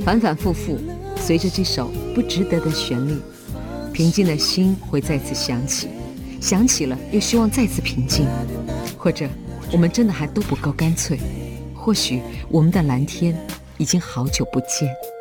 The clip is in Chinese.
反反复复，随着这首不值得的旋律，平静的心会再次响起，想起了又希望再次平静。或者我们真的还都不够干脆，或许我们的蓝天已经好久不见。